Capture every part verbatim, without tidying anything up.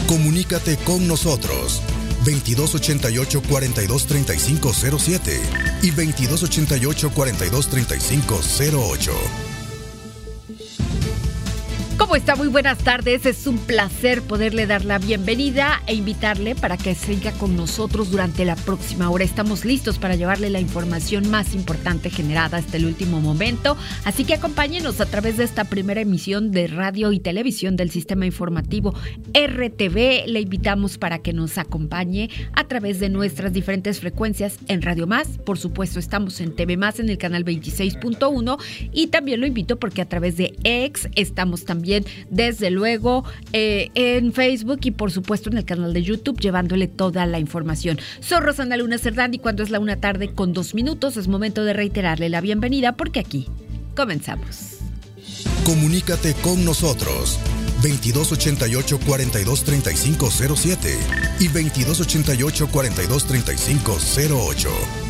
Comunícate con nosotros. veintidós ochenta y ocho, cuarenta y dos, treinta y cinco cero siete y veintidós ochenta y ocho, cuarenta y dos, treinta y cinco cero ocho. ¿Cómo está? Muy buenas tardes. Es un placer poderle dar la bienvenida e invitarle para que siga con nosotros durante la próxima hora. Estamos listos para llevarle la información más importante generada hasta el último momento. Así que acompáñenos a través de esta primera emisión de radio y televisión del Sistema Informativo R T V. Le invitamos para que nos acompañe a través de nuestras diferentes frecuencias en Radio Más. Por supuesto, estamos en T V Más en el canal veintiséis punto uno y también lo invito porque a través de X estamos también desde luego eh, en Facebook y por supuesto en el canal de YouTube llevándole toda la información. Soy Rosana Luna Cerdán y cuando es la una tarde con dos minutos es momento de reiterarle la bienvenida porque aquí comenzamos. Comunícate con nosotros. veintidós ochenta y ocho, cuarenta y dos, treinta y cinco cero siete y veintidós ochenta y ocho, cuarenta y dos, treinta y cinco cero ocho.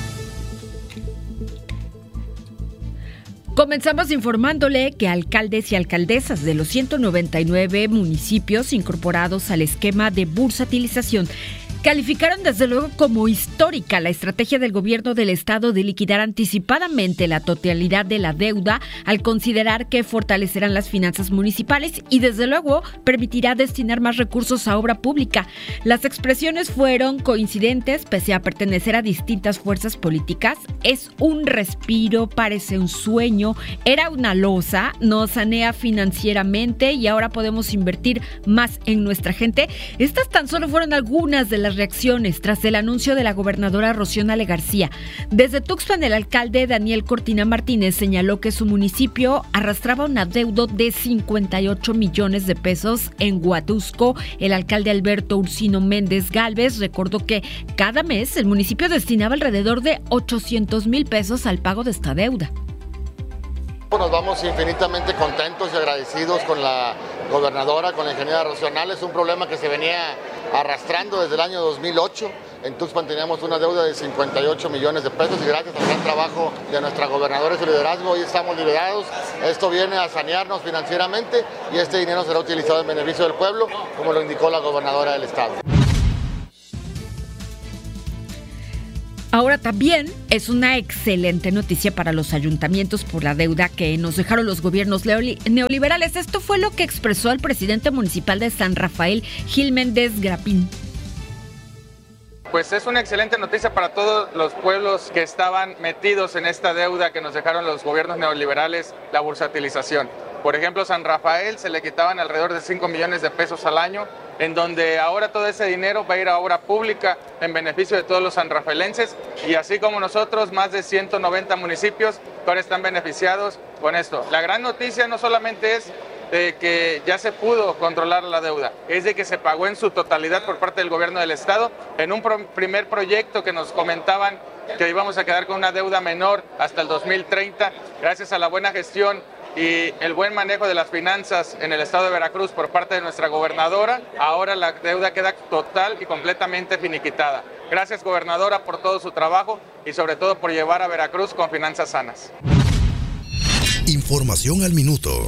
Comenzamos informándole que alcaldes y alcaldesas de los ciento noventa y nueve municipios incorporados al esquema de bursatilización calificaron desde luego como histórica la estrategia del gobierno del estado de liquidar anticipadamente la totalidad de la deuda al considerar que fortalecerán las finanzas municipales y desde luego permitirá destinar más recursos a obra pública. Las expresiones fueron coincidentes pese a pertenecer a distintas fuerzas políticas. Es un respiro, parece un sueño, era una losa, nos sanea financieramente y ahora podemos invertir más en nuestra gente. Estas tan solo fueron algunas de las reacciones tras el anuncio de la gobernadora Rocío Nale García. Desde Tuxpan, el alcalde Daniel Cortina Martínez señaló que su municipio arrastraba un adeudo de cincuenta y ocho millones de pesos en Huatusco. El alcalde Alberto Ursino Méndez Gálvez recordó que cada mes el municipio destinaba alrededor de ochocientos mil pesos al pago de esta deuda. Nos vamos infinitamente contentos y agradecidos con la gobernadora, con la ingeniera Rocío Nale. Es un problema que se venía arrastrando desde el año dos mil ocho. En Tuxpan teníamos una deuda de cincuenta y ocho millones de pesos y gracias al gran trabajo de nuestra gobernadora y su liderazgo hoy estamos liberados. Esto viene a sanearnos financieramente y este dinero será utilizado en beneficio del pueblo, como lo indicó la gobernadora del estado. Ahora también es una excelente noticia para los ayuntamientos por la deuda que nos dejaron los gobiernos neoliberales. Esto fue lo que expresó el presidente municipal de San Rafael, Gil Méndez Grapín. Pues es una excelente noticia para todos los pueblos que estaban metidos en esta deuda que nos dejaron los gobiernos neoliberales, la bursatilización. Por ejemplo, San Rafael se le quitaban alrededor de cinco millones de pesos al año, en donde ahora todo ese dinero va a ir a obra pública en beneficio de todos los sanrafaelenses y así como nosotros, más de ciento noventa municipios que ahora están beneficiados con esto. La gran noticia no solamente es de que ya se pudo controlar la deuda, es de que se pagó en su totalidad por parte del gobierno del estado en un pro- primer proyecto que nos comentaban que íbamos a quedar con una deuda menor hasta el dos mil treinta, gracias a la buena gestión y el buen manejo de las finanzas en el estado de Veracruz por parte de nuestra gobernadora, ahora la deuda queda total y completamente finiquitada. Gracias, gobernadora, por todo su trabajo y sobre todo por llevar a Veracruz con finanzas sanas. Información al minuto.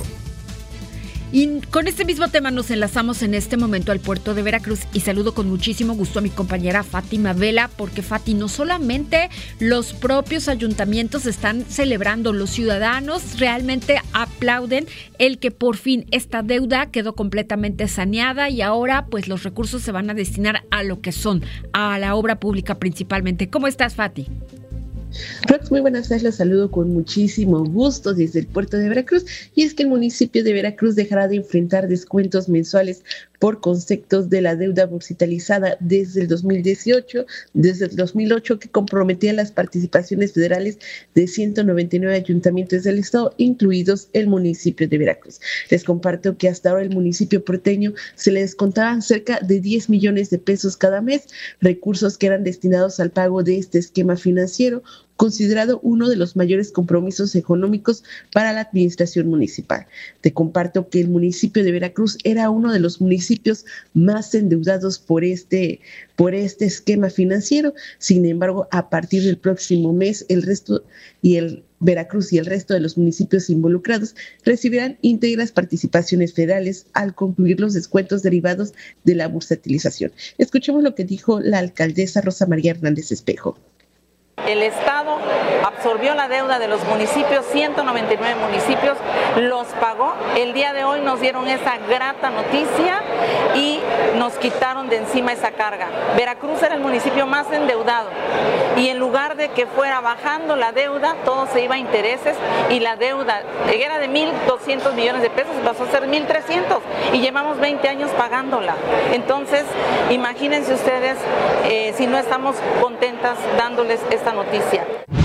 Y con este mismo tema nos enlazamos en este momento al puerto de Veracruz y saludo con muchísimo gusto a mi compañera Fátima Vela, porque Fati, no solamente los propios ayuntamientos están celebrando, los ciudadanos realmente aplauden el que por fin esta deuda quedó completamente saneada y ahora pues los recursos se van a destinar a lo que son, a la obra pública principalmente. ¿Cómo estás, Fati? Rox, muy buenas tardes, los saludo con muchísimo gusto desde el puerto de Veracruz y es que el municipio de Veracruz dejará de enfrentar descuentos mensuales por conceptos de la deuda bursatalizada desde el dos mil dieciocho, desde el dos mil ocho que comprometía las participaciones federales de ciento noventa y nueve ayuntamientos del estado, incluidos el municipio de Veracruz. Les comparto que hasta ahora el municipio porteño se le descontaban cerca de diez millones de pesos cada mes, recursos que eran destinados al pago de este esquema financiero, considerado uno de los mayores compromisos económicos para la administración municipal. Te comparto que el municipio de Veracruz era uno de los municipios más endeudados por este, por este esquema financiero. Sin embargo, a partir del próximo mes, el resto y el Veracruz y el resto de los municipios involucrados recibirán íntegras participaciones federales al concluir los descuentos derivados de la bursatilización. Escuchemos lo que dijo la alcaldesa Rosa María Hernández Espejo. El Estado absorbió la deuda de los municipios, ciento noventa y nueve municipios, los pagó. El día de hoy nos dieron esa grata noticia y nos quitaron de encima esa carga. Veracruz era el municipio más endeudado y en lugar de que fuera bajando la deuda, todo se iba a intereses y la deuda era de mil doscientos millones de pesos y pasó a ser mil trescientos y llevamos veinte años pagándola. Entonces, imagínense ustedes eh, si no estamos contentas dándoles esta noticia.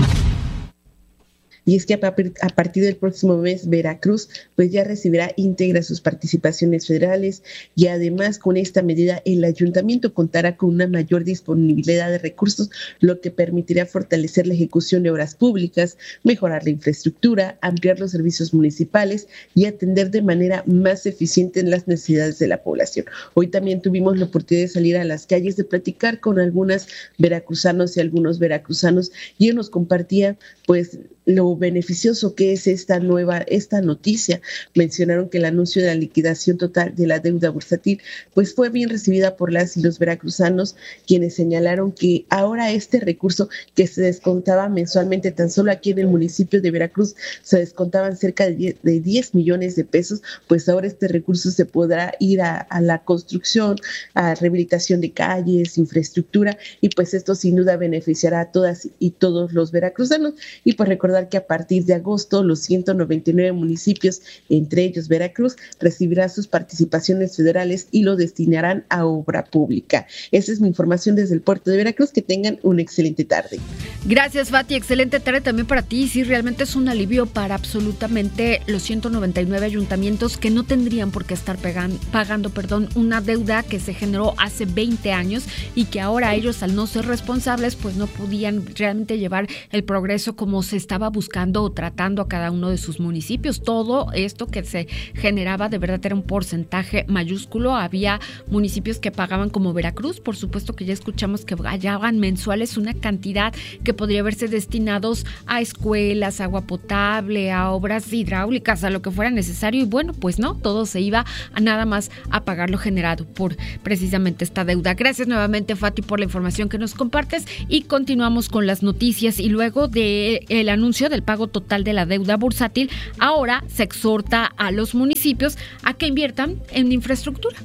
Y es que a partir del próximo mes Veracruz pues ya recibirá íntegra sus participaciones federales y además con esta medida el ayuntamiento contará con una mayor disponibilidad de recursos, lo que permitirá fortalecer la ejecución de obras públicas, mejorar la infraestructura, ampliar los servicios municipales y atender de manera más eficiente en las necesidades de la población. Hoy también tuvimos la oportunidad de salir a las calles, de platicar con algunas veracruzanos y algunos veracruzanos y ellos nos compartían pues lo beneficioso que es esta nueva, esta noticia. Mencionaron que el anuncio de la liquidación total de la deuda bursátil pues fue bien recibida por las y los veracruzanos, quienes señalaron que ahora este recurso que se descontaba mensualmente tan solo aquí en el municipio de Veracruz se descontaban cerca de diez millones de pesos, pues ahora este recurso se podrá ir a, a la construcción, a rehabilitación de calles, infraestructura y pues esto sin duda beneficiará a todas y todos los veracruzanos. Y pues recordar que a partir de agosto los ciento noventa y nueve municipios, entre ellos Veracruz, recibirán sus participaciones federales y lo destinarán a obra pública. Esa es mi información desde el puerto de Veracruz. Que tengan una excelente tarde. Gracias, Fati. Excelente tarde también para ti. Sí, realmente es un alivio para absolutamente los ciento noventa y nueve ayuntamientos que no tendrían por qué estar pegan, pagando perdón, una deuda que se generó hace veinte años y que ahora ellos, al no ser responsables, pues no podían realmente llevar el progreso como se estaba buscando o tratando a cada uno de sus municipios. Todo esto que se generaba de verdad era un porcentaje mayúsculo. Había municipios que pagaban como Veracruz, por supuesto que ya escuchamos que hallaban mensuales una cantidad que podría haberse destinados a escuelas, agua potable, a obras hidráulicas, a lo que fuera necesario y bueno, pues no, todo se iba a nada más a pagar lo generado por precisamente esta deuda. Gracias nuevamente, Fati, por la información que nos compartes y continuamos con las noticias. Y luego de el anuncio del pago total de la deuda bursátil, ahora se exhorta a los municipios a que inviertan en infraestructura.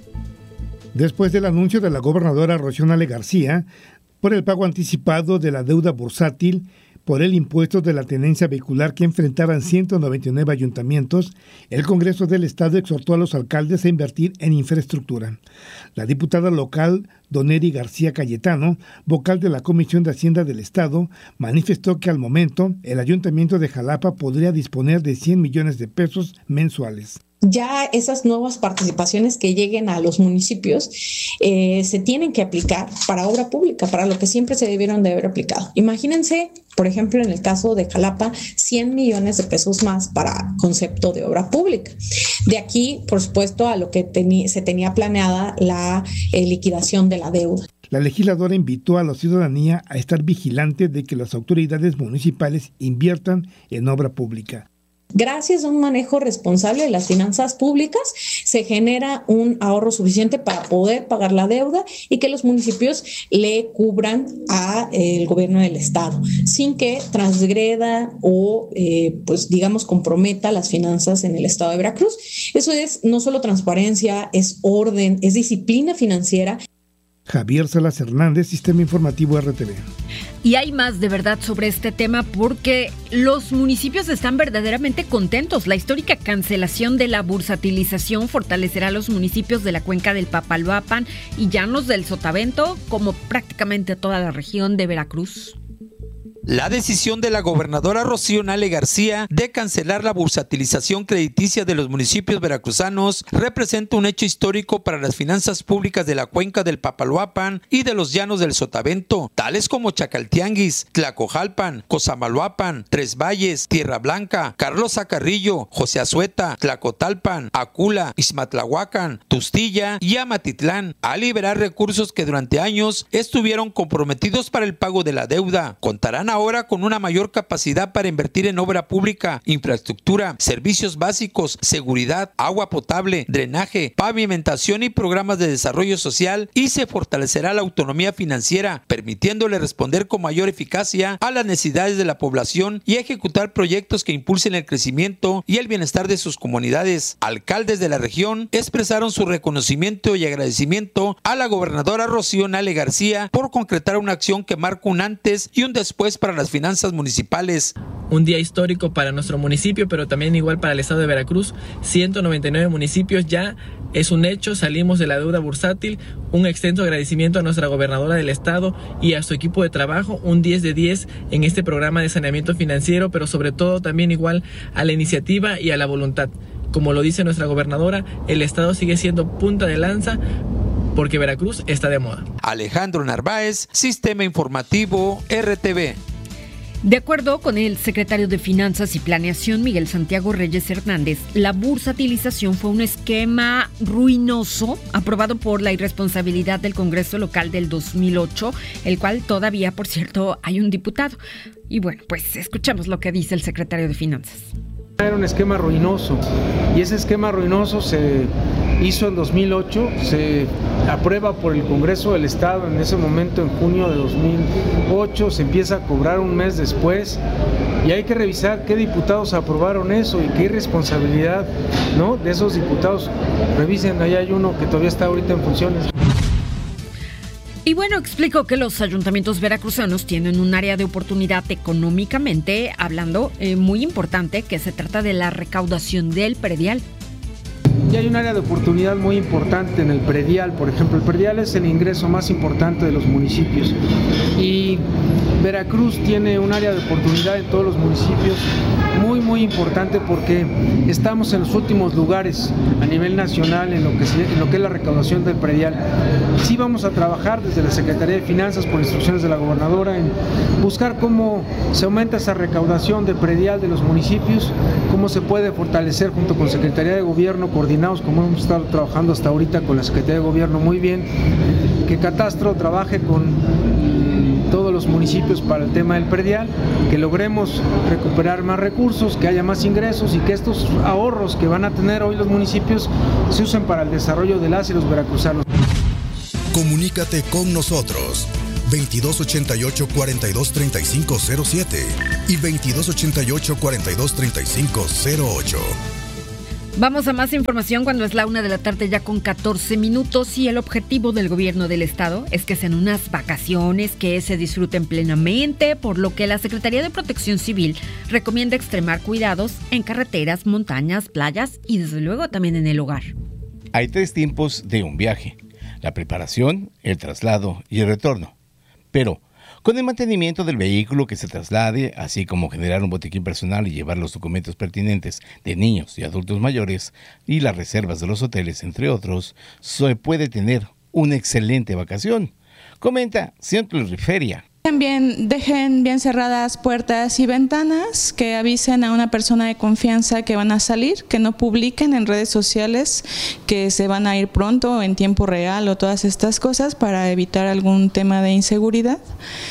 Después del anuncio de la gobernadora Rocío Nale García por el pago anticipado de la deuda bursátil por el impuesto de la tenencia vehicular que enfrentaban ciento noventa y nueve ayuntamientos, el Congreso del Estado exhortó a los alcaldes a invertir en infraestructura. La diputada local, Doneri García Cayetano, vocal de la Comisión de Hacienda del Estado, manifestó que al momento el Ayuntamiento de Jalapa podría disponer de cien millones de pesos mensuales. Ya esas nuevas participaciones que lleguen a los municipios eh, se tienen que aplicar para obra pública, para lo que siempre se debieron de haber aplicado. Imagínense, por ejemplo, en el caso de Jalapa, cien millones de pesos más para concepto de obra pública. De aquí, por supuesto, a lo que teni- se tenía planeada la eh, liquidación de la deuda. La legisladora invitó a la ciudadanía a estar vigilante de que las autoridades municipales inviertan en obra pública. Gracias a un manejo responsable de las finanzas públicas, se genera un ahorro suficiente para poder pagar la deuda y que los municipios le cubran al gobierno del estado, sin que transgreda o, eh, pues digamos, comprometa las finanzas en el estado de Veracruz. Eso es no solo transparencia, es orden, es disciplina financiera. Javier Salas Hernández, Sistema Informativo R T V. Y hay más de verdad sobre este tema porque los municipios están verdaderamente contentos. La histórica cancelación de la bursatilización fortalecerá a los municipios de la cuenca del Papaloapan y llanos del Sotavento, como prácticamente toda la región de Veracruz. La decisión de la gobernadora Rocío Nale García de cancelar la bursatilización crediticia de los municipios veracruzanos representa un hecho histórico para las finanzas públicas de la cuenca del Papaloapan y de los llanos del Sotavento, tales como Chacaltianguis, Tlacojalpan, Cosamaloapan, Tres Valles, Tierra Blanca, Carlos Zacarrillo, José Azueta, Tlacotalpan, Acula, Ixmatlahuacan, Tustilla y Amatitlán, a liberar recursos que durante años estuvieron comprometidos para el pago de la deuda. Contarán ahora ahora con una mayor capacidad para invertir en obra pública, infraestructura, servicios básicos, seguridad, agua potable, drenaje, pavimentación y programas de desarrollo social, y se fortalecerá la autonomía financiera, permitiéndole responder con mayor eficacia a las necesidades de la población y ejecutar proyectos que impulsen el crecimiento y el bienestar de sus comunidades. Alcaldes de la región expresaron su reconocimiento y agradecimiento a la gobernadora Rocío Nale García por concretar una acción que marca un antes y un después para las finanzas municipales. Un día histórico para nuestro municipio, pero también igual para el estado de Veracruz. ciento noventa y nueve municipios ya es un hecho, salimos de la deuda bursátil. Un extenso agradecimiento a nuestra gobernadora del estado y a su equipo de trabajo, un diez de diez en este programa de saneamiento financiero, pero sobre todo también igual a la iniciativa y a la voluntad. Como lo dice nuestra gobernadora, el estado sigue siendo punta de lanza porque Veracruz está de moda. Alejandro Narváez, Sistema Informativo R T V. De acuerdo con el secretario de Finanzas y Planeación, Miguel Santiago Reyes Hernández, la bursatilización fue un esquema ruinoso aprobado por la irresponsabilidad del Congreso local del dos mil ocho, el cual todavía, por cierto, hay un diputado. Y bueno, pues escuchamos lo que dice el secretario de Finanzas. Era un esquema ruinoso y ese esquema ruinoso se hizo en dos mil ocho, se aprueba por el Congreso del Estado en ese momento, en junio de dos mil ocho, se empieza a cobrar un mes después y hay que revisar qué diputados aprobaron eso y qué irresponsabilidad, ¿no?, de esos diputados. Revisen, ahí hay uno que todavía está ahorita en funciones. Y bueno, explico que los ayuntamientos veracruzanos tienen un área de oportunidad económicamente hablando eh, muy importante, que se trata de la recaudación del predial. Y hay un área de oportunidad muy importante en el predial. Por ejemplo, el predial es el ingreso más importante de los municipios y Veracruz tiene un área de oportunidad en todos los municipios muy muy importante porque estamos en los últimos lugares a nivel nacional en lo que, se, en lo que es la recaudación del predial. Sí vamos a trabajar desde la Secretaría de Finanzas por instrucciones de la gobernadora en buscar cómo se aumenta esa recaudación del predial de los municipios, cómo se puede fortalecer junto con Secretaría de Gobierno, coordinados como hemos estado trabajando hasta ahorita con la Secretaría de Gobierno muy bien, que Catastro trabaje con todos los municipios para el tema del predial, que logremos recuperar más recursos, que haya más ingresos y que estos ahorros que van a tener hoy los municipios se usen para el desarrollo de las y los veracruzanos. Comunícate con nosotros veintidós ochenta y ocho, cuarenta y dos, treinta y cinco cero siete y veintidós ochenta y ocho, cuarenta y dos, treinta y cinco cero ocho. Vamos a más información cuando es la una de la tarde ya con catorce minutos y el objetivo del gobierno del estado es que sean unas vacaciones que se disfruten plenamente, por lo que la Secretaría de Protección Civil recomienda extremar cuidados en carreteras, montañas, playas y desde luego también en el hogar. Hay tres tiempos de un viaje: la preparación, el traslado y el retorno. Pero con el mantenimiento del vehículo que se traslade, así como generar un botiquín personal y llevar los documentos pertinentes de niños y adultos mayores y las reservas de los hoteles, entre otros, se puede tener una excelente vacación. Comenta Centro Riferia. Bien, dejen bien cerradas puertas y ventanas, que avisen a una persona de confianza que van a salir, que no publiquen en redes sociales que se van a ir pronto en tiempo real o todas estas cosas para evitar algún tema de inseguridad.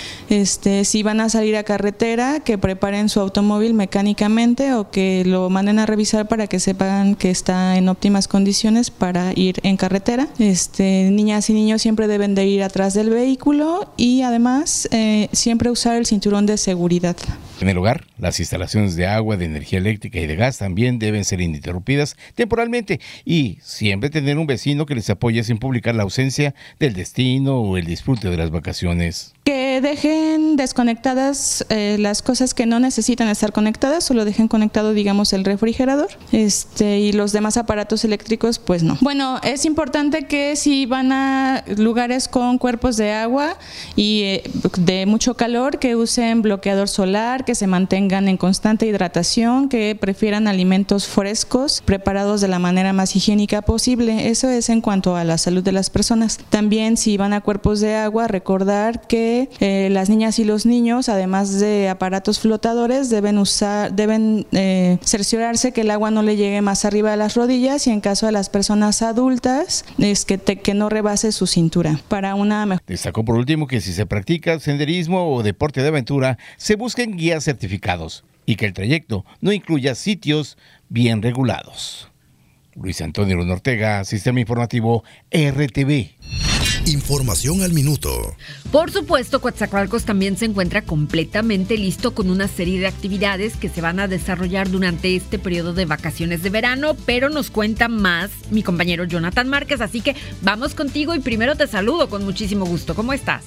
Este, si van a salir a carretera, que preparen su automóvil mecánicamente o que lo manden a revisar para que sepan que está en óptimas condiciones para ir en carretera. Este, niñas y niños siempre deben de ir atrás del vehículo y además eh, siempre usar el cinturón de seguridad. En el hogar, las instalaciones de agua, de energía eléctrica y de gas también deben ser ininterrumpidas temporalmente y siempre tener un vecino que les apoye sin publicar la ausencia del destino o el disfrute de las vacaciones. Que dejen desconectadas eh, las cosas que no necesitan estar conectadas, solo dejen conectado, digamos, el refrigerador, este, y los demás aparatos eléctricos, pues no. Bueno, es importante que si van a lugares con cuerpos de agua y eh, de mucho calor, que usen bloqueador solar, que se mantengan en constante hidratación, que prefieran alimentos frescos, preparados de la manera más higiénica posible. Eso es en cuanto a la salud de las personas. También, si van a cuerpos de agua, recordar que eh, las niñas y los niños, además de aparatos flotadores, deben usar, deben eh, cerciorarse que el agua no le llegue más arriba de las rodillas, y en caso de las personas adultas, es que, te, que no rebase su cintura. Para una mejor... Destacó por último que si se practica senderismo o deporte de aventura, se busquen guías certificados y que el trayecto no incluya sitios bien regulados. Luis Antonio Luna Ortega, Sistema Informativo R T V. Información al minuto. Por supuesto, Coatzacoalcos también se encuentra completamente listo con una serie de actividades que se van a desarrollar durante este periodo de vacaciones de verano, pero nos cuenta más mi compañero Jonathan Márquez, así que vamos contigo y primero te saludo con muchísimo gusto. ¿Cómo estás?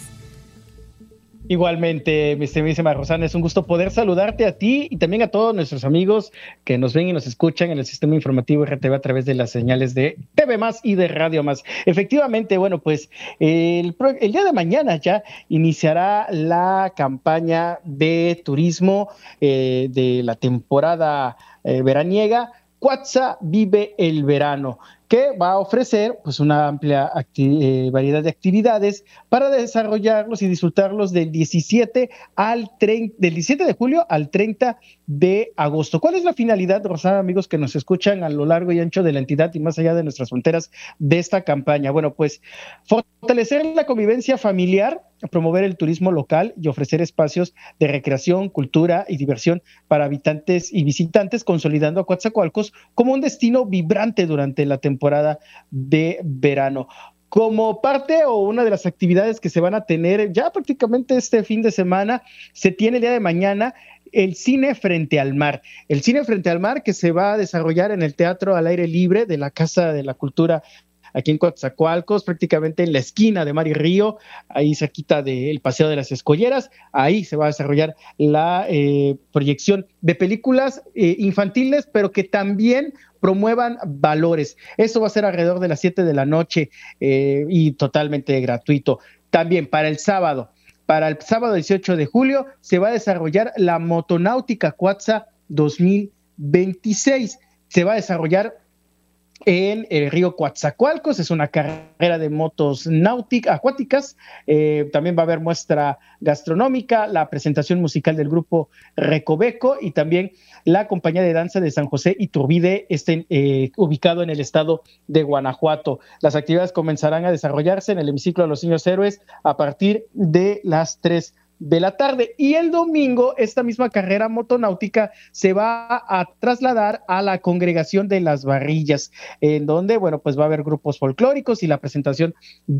Igualmente, mi estimísima Rosana, es un gusto poder saludarte a ti y también a todos nuestros amigos que nos ven y nos escuchan en el Sistema Informativo R T V a través de las señales de T V Más y de Radio Más. Efectivamente, bueno, pues el, el día de mañana ya iniciará la campaña de turismo eh, de la temporada eh, veraniega, Cuatza Vive el Verano, que va a ofrecer pues una amplia acti- eh, variedad de actividades para desarrollarlos y disfrutarlos del diecisiete al treinta, del diecisiete de julio al treinta de agosto. ¿Cuál es la finalidad, Rosana, amigos que nos escuchan a lo largo y ancho de la entidad y más allá de nuestras fronteras de esta campaña? Bueno, pues fortalecer la convivencia familiar, promover el turismo local y ofrecer espacios de recreación, cultura y diversión para habitantes y visitantes, consolidando a Coatzacoalcos como un destino vibrante durante la temporada de verano. Como parte o una de las actividades que se van a tener ya prácticamente este fin de semana, se tiene el día de mañana el Cine Frente al Mar. El Cine Frente al Mar que se va a desarrollar en el Teatro al Aire Libre de la Casa de la Cultura aquí en Coatzacoalcos, prácticamente en la esquina de Mar y Río, ahí cerquita del Paseo de las Escolleras. Ahí se va a desarrollar la eh, proyección de películas eh, infantiles, pero que también promuevan valores. Eso va a ser alrededor de las siete de la noche eh, y totalmente gratuito. También para el sábado, para el sábado dieciocho de julio, se va a desarrollar la Motonáutica Cuatza dos mil veintiséis. Se va a desarrollar en el río Coatzacoalcos, es una carrera de motos náuticas, acuáticas, eh, también va a haber muestra gastronómica, la presentación musical del grupo Recoveco y también la compañía de danza de San José Iturbide, este, eh, ubicado en el estado de Guanajuato. Las actividades comenzarán a desarrollarse en el hemiciclo de los Niños Héroes a partir de las tres de la tarde, y el domingo esta misma carrera motonáutica se va a trasladar a la Congregación de las Barrillas, en donde, bueno, pues va a haber grupos folclóricos y la presentación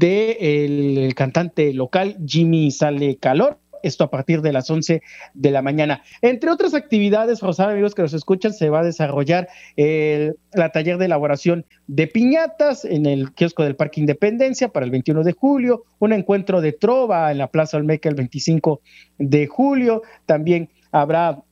del de cantante local Jimmy Sale Calor. Esto a partir de las once de la mañana. Entre otras actividades, Rosana, amigos que nos escuchan, se va a desarrollar el la taller de elaboración de piñatas en el kiosco del Parque Independencia para el veintiuno de julio, un encuentro de trova en la Plaza Olmeca el veinticinco de julio, también habrá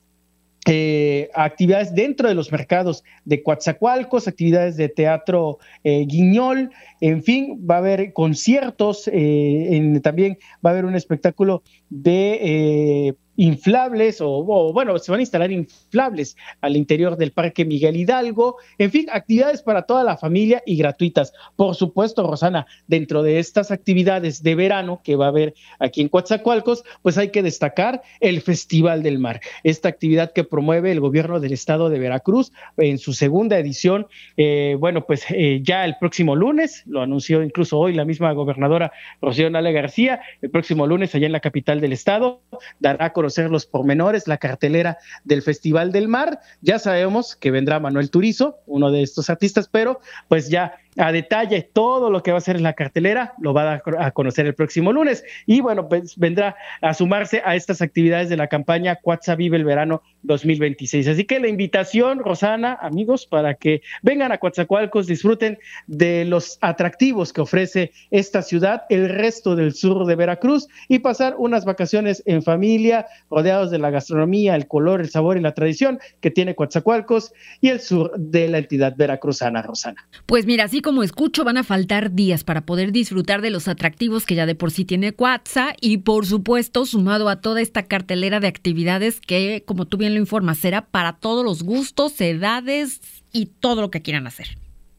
Eh, actividades dentro de los mercados de Coatzacoalcos, actividades de teatro eh, Guiñol, en fin, va a haber conciertos, eh, en, también va a haber un espectáculo de eh, inflables, o, o bueno, se van a instalar inflables al interior del Parque Miguel Hidalgo, en fin, actividades para toda la familia y gratuitas. Por supuesto, Rosana, dentro de estas actividades de verano que va a haber aquí en Coatzacoalcos, pues hay que destacar el Festival del Mar, esta actividad que promueve el gobierno del estado de Veracruz en su segunda edición. Eh, bueno, pues eh, ya el próximo lunes, lo anunció incluso hoy la misma gobernadora Rocío Nale García, el próximo lunes allá en la capital del estado, dará a conocer los pormenores, la cartelera del Festival del Mar. Ya sabemos que vendrá Manuel Turizo, uno de estos artistas, pero pues ya a detalle todo lo que va a ser en la cartelera lo va a dar a conocer el próximo lunes, y bueno, pues vendrá a sumarse a estas actividades de la campaña Cuatza Vive el Verano dos mil veintiséis. Así que la invitación, Rosana, amigos, para que vengan a Coatzacoalcos, disfruten de los atractivos que ofrece esta ciudad, el resto del sur de Veracruz, y pasar unas vacaciones en familia, rodeados de la gastronomía, el color, el sabor y la tradición que tiene Coatzacoalcos y el sur de la entidad veracruzana, Rosana. Pues mira, sí así como escucho, van a faltar días para poder disfrutar de los atractivos que ya de por sí tiene Cuatza y, por supuesto, sumado a toda esta cartelera de actividades que, como tú bien lo informas, será para todos los gustos, edades y todo lo que quieran hacer.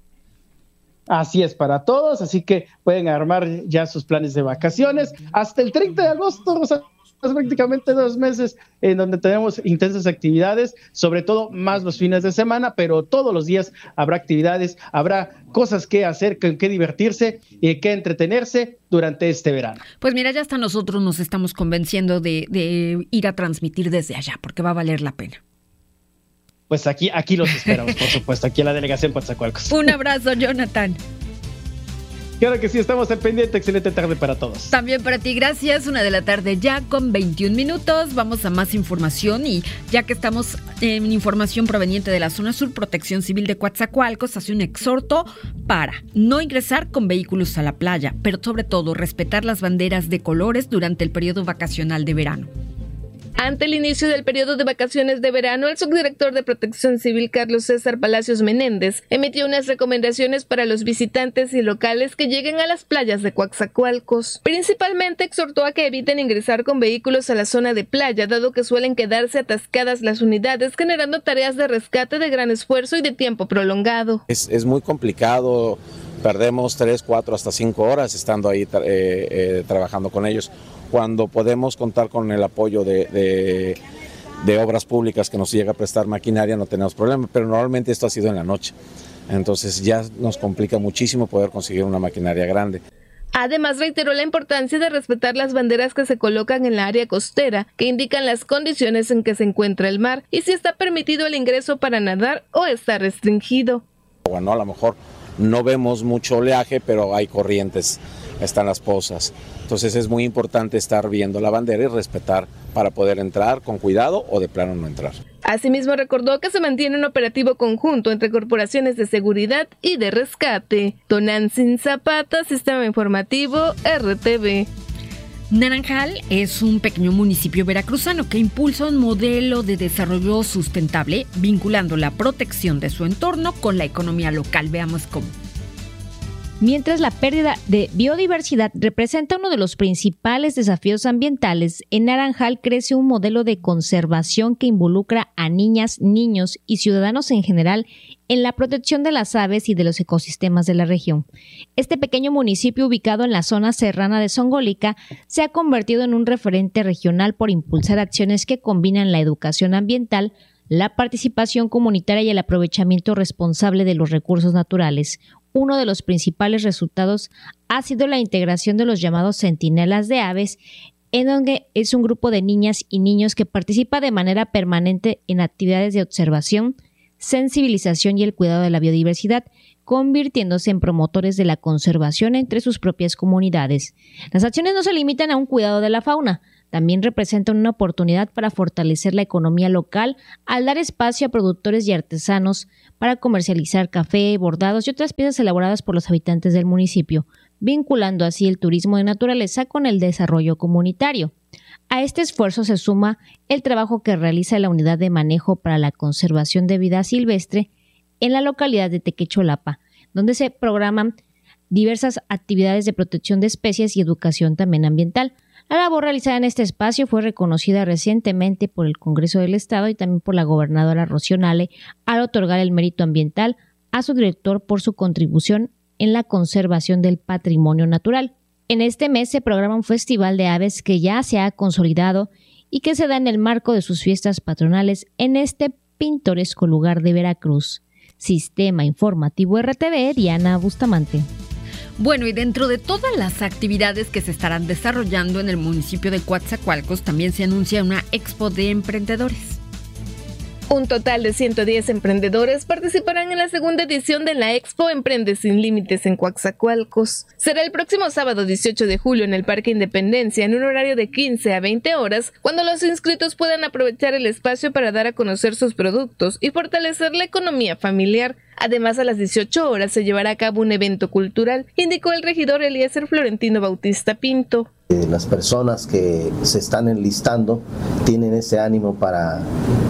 Así es, para todos, así que pueden armar ya sus planes de vacaciones hasta el treinta de agosto, o sea, prácticamente dos meses en donde tenemos intensas actividades, sobre todo más los fines de semana, pero todos los días habrá actividades, habrá cosas que hacer, que, que divertirse y que entretenerse durante este verano. Pues mira, ya hasta nosotros nos estamos convenciendo de, de ir a transmitir desde allá, porque va a valer la pena. Pues aquí, aquí los esperamos, por supuesto, aquí en la delegación Coatzacoalcos. Un abrazo, Jonathan. Claro que sí, estamos al pendiente. Excelente tarde para todos. También para ti, gracias. Una de la tarde ya con veintiún minutos. Vamos a más información y ya que estamos en información proveniente de la zona sur, Protección Civil de Coatzacoalcos hace un exhorto para no ingresar con vehículos a la playa, pero sobre todo respetar las banderas de colores durante el periodo vacacional de verano. Ante el inicio del periodo de vacaciones de verano, el subdirector de Protección Civil, Carlos César Palacios Menéndez, emitió unas recomendaciones para los visitantes y locales que lleguen a las playas de Coatzacoalcos. Principalmente exhortó a que eviten ingresar con vehículos a la zona de playa, dado que suelen quedarse atascadas las unidades, generando tareas de rescate de gran esfuerzo y de tiempo prolongado. Es, es muy complicado. Perdemos tres, cuatro, hasta cinco horas estando ahí eh, eh, trabajando con ellos. Cuando podemos contar con el apoyo de, de, de obras públicas que nos llega a prestar maquinaria, no tenemos problema, pero normalmente esto ha sido en la noche. Entonces ya nos complica muchísimo poder conseguir una maquinaria grande. Además, reiteró la importancia de respetar las banderas que se colocan en la área costera, que indican las condiciones en que se encuentra el mar y si está permitido el ingreso para nadar o está restringido. Bueno, a lo mejor no vemos mucho oleaje, pero hay corrientes, están las pozas. Entonces es muy importante estar viendo la bandera y respetar para poder entrar con cuidado o de plano no entrar. Asimismo, recordó que se mantiene un operativo conjunto entre corporaciones de seguridad y de rescate. Tonantzin Zapata, Sistema Informativo, R T V. Naranjal es un pequeño municipio veracruzano que impulsa un modelo de desarrollo sustentable vinculando la protección de su entorno con la economía local. Veamos cómo. Mientras la pérdida de biodiversidad representa uno de los principales desafíos ambientales, en Naranjal crece un modelo de conservación que involucra a niñas, niños y ciudadanos en general en la protección de las aves y de los ecosistemas de la región. Este pequeño municipio ubicado en la zona serrana de Zongolica se ha convertido en un referente regional por impulsar acciones que combinan la educación ambiental, la participación comunitaria y el aprovechamiento responsable de los recursos naturales. Uno de los principales resultados ha sido la integración de los llamados centinelas de aves, en donde es un grupo de niñas y niños que participa de manera permanente en actividades de observación, sensibilización y el cuidado de la biodiversidad, convirtiéndose en promotores de la conservación entre sus propias comunidades. Las acciones no se limitan a un cuidado de la fauna, también representan una oportunidad para fortalecer la economía local al dar espacio a productores y artesanos para comercializar café, bordados y otras piezas elaboradas por los habitantes del municipio, vinculando así el turismo de naturaleza con el desarrollo comunitario. A este esfuerzo se suma el trabajo que realiza la Unidad de Manejo para la Conservación de Vida Silvestre en la localidad de Tequecholapa, donde se programan diversas actividades de protección de especies y educación también ambiental. La labor realizada en este espacio fue reconocida recientemente por el Congreso del Estado y también por la gobernadora Rocío Nale al otorgar el mérito ambiental a su director por su contribución en la conservación del patrimonio natural. En este mes se programa un festival de aves que ya se ha consolidado y que se da en el marco de sus fiestas patronales en este pintoresco lugar de Veracruz. Sistema Informativo R T V, Diana Bustamante. Bueno, y dentro de todas las actividades que se estarán desarrollando en el municipio de Coatzacoalcos, también se anuncia una expo de emprendedores. Un total de ciento diez emprendedores participarán en la segunda edición de la Expo Emprende Sin Límites en Coatzacoalcos. Será el próximo sábado dieciocho de julio en el Parque Independencia en un horario de quince a veinte horas, cuando los inscritos puedan aprovechar el espacio para dar a conocer sus productos y fortalecer la economía familiar. Además, a las dieciocho horas se llevará a cabo un evento cultural, indicó el regidor Eliezer Florentino Bautista Pinto. Las personas que se están enlistando tienen ese ánimo para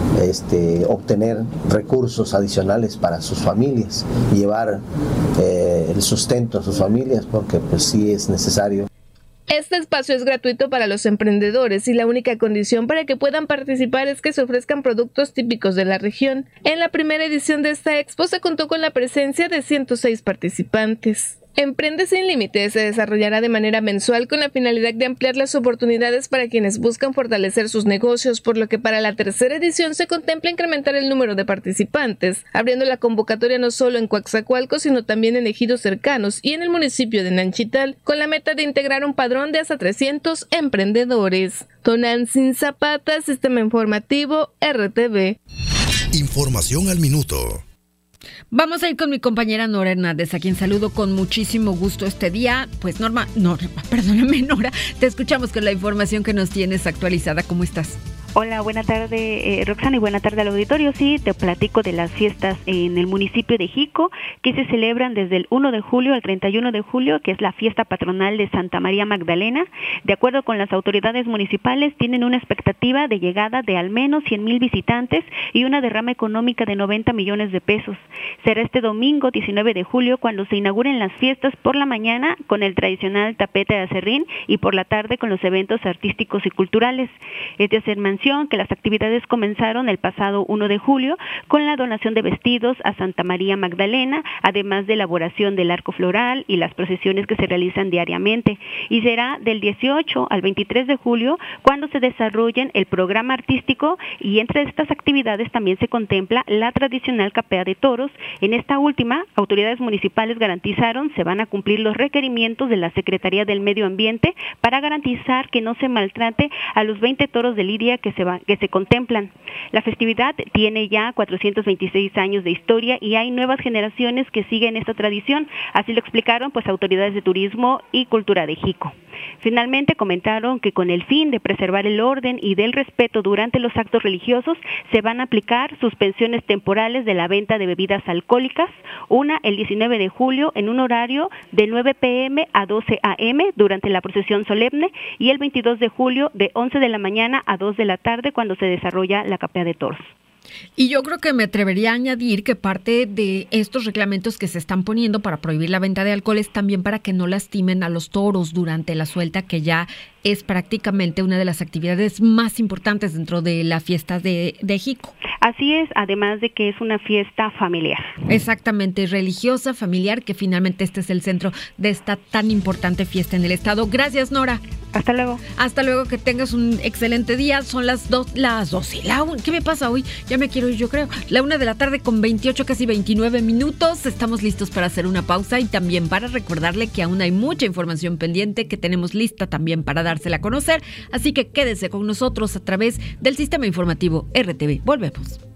este, obtener recursos adicionales para sus familias, llevar eh, el sustento a sus familias, porque pues sí es necesario. Este espacio es gratuito para los emprendedores y la única condición para que puedan participar es que se ofrezcan productos típicos de la región. En la primera edición de esta expo se contó con la presencia de ciento seis participantes. Emprende Sin Límites se desarrollará de manera mensual con la finalidad de ampliar las oportunidades para quienes buscan fortalecer sus negocios, por lo que para la tercera edición se contempla incrementar el número de participantes, abriendo la convocatoria no solo en Coatzacoalcos, sino también en ejidos cercanos y en el municipio de Nanchital, con la meta de integrar un padrón de hasta trescientos emprendedores. Tonantzin Zapata, Sistema Informativo, R T V. Información al minuto. Vamos a ir con mi compañera Nora Hernández, a quien saludo con muchísimo gusto este día. Pues Norma, Norma, perdóname Nora, te escuchamos con la información que nos tienes actualizada. ¿Cómo estás? Hola, buena tarde eh, Roxana y buena tarde al auditorio. Sí, te platico de las fiestas en el municipio de Jico, que se celebran desde el primero de julio al treinta y uno de julio, que es la fiesta patronal de Santa María Magdalena. De acuerdo con las autoridades municipales, tienen una expectativa de llegada de al menos cien mil visitantes y una derrama económica de noventa millones de pesos. Será este domingo diecinueve de julio cuando se inauguren las fiestas por la mañana con el tradicional tapete de acerrín y por la tarde con los eventos artísticos y culturales. Es de hacer mención que las actividades comenzaron el pasado primero de julio con la donación de vestidos a Santa María Magdalena, además de elaboración del arco floral y las procesiones que se realizan diariamente, y será del dieciocho al veintitrés de julio cuando se desarrollen el programa artístico, y entre estas actividades también se contempla la tradicional capea de toros. En esta última, autoridades municipales garantizaron se van a cumplir los requerimientos de la Secretaría del Medio Ambiente para garantizar que no se maltrate a los veinte toros de lidia que se, va, que se contemplan. La festividad tiene ya cuatrocientos veintiséis años de historia y hay nuevas generaciones que siguen esta tradición, así lo explicaron pues autoridades de turismo y cultura de Jico. Finalmente comentaron que con el fin de preservar el orden y del respeto durante los actos religiosos se van a aplicar suspensiones temporales de la venta de bebidas alcohólicas, una el diecinueve de julio en un horario de nueve pe eme a doce a eme durante la procesión solemne y el veintidós de julio de once de la mañana a dos de la tarde cuando se desarrolla la capea de toros. Y yo creo que me atrevería a añadir que parte de estos reglamentos que se están poniendo para prohibir la venta de alcohol es también para que no lastimen a los toros durante la suelta, que ya es prácticamente una de las actividades más importantes dentro de la fiesta de, de Jico. Así es, además de que es una fiesta familiar. Exactamente, religiosa, familiar, que finalmente este es el centro de esta tan importante fiesta en el estado. Gracias, Nora. Hasta luego. Hasta luego, que tengas un excelente día. Son las dos, las doce. La un, ¿qué me pasa hoy? Ya me quiero ir, yo creo. La una de la tarde con veintiocho, casi veintinueve minutos. Estamos listos para hacer una pausa y también para recordarle que aún hay mucha información pendiente que tenemos lista también para dársela a conocer. Así que quédese con nosotros a través del Sistema Informativo R T V. Volvemos.